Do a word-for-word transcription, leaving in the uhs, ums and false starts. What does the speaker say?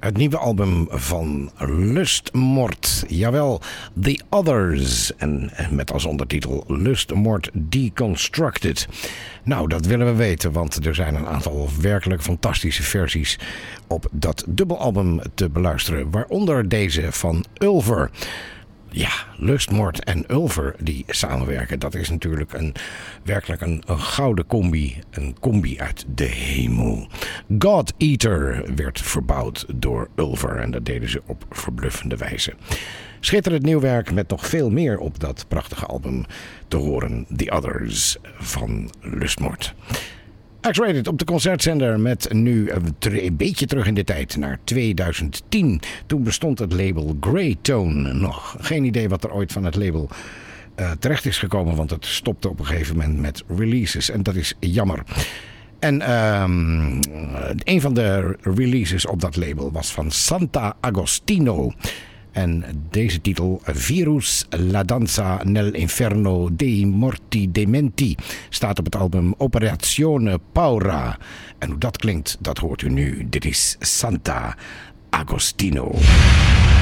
Het nieuwe album van Lustmord. Jawel, The Others. En met als ondertitel Lustmord Deconstructed. Nou, dat willen we weten, want er zijn een aantal werkelijk fantastische versies op dat dubbelalbum te beluisteren. Waaronder deze van Ulver. Ja, Lustmord en Ulver die samenwerken, dat is natuurlijk een, werkelijk een, een gouden combi. Een combi uit de hemel. God Eater werd verbouwd door Ulver en dat deden ze op verbluffende wijze. Schitterend nieuw werk met nog veel meer op dat prachtige album te horen. The Others van Lustmord. X-Rated op de concertzender met nu een beetje terug in de tijd naar tweeduizend tien. Toen bestond het label Grey Tone nog. Geen idee wat er ooit van het label uh, terecht is gekomen, want het stopte op een gegeven moment met releases. En dat is jammer. En um, een van de releases op dat label was van Santa Agostino. En deze titel, Virus La Danza nel Inferno dei Morti Dementi, staat op het album Operazione Paura. En hoe dat klinkt, dat hoort u nu. Dit is Santa Agostino.